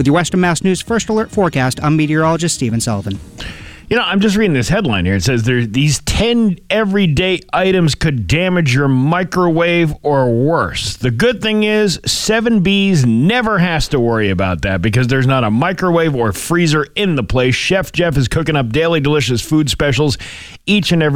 With your Western Mass News First Alert forecast, I'm meteorologist Stephen Sullivan. You know, I'm just reading this headline here. It says these 10 everyday items could damage your microwave or worse. The good thing is 7B's never has to worry about that because there's not a microwave or freezer in the place. Chef Jeff is cooking up daily delicious food specials each and every